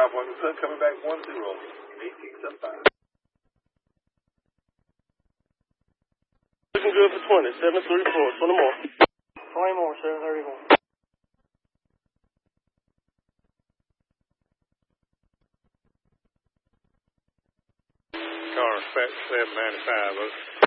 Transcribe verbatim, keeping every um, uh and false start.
five one Sun coming back one zero. eighteen seventy-five. Looking good for twenty. seven thirty-four. twenty more. twenty more, seven thirty-four. Car, Spec seven ninety-five.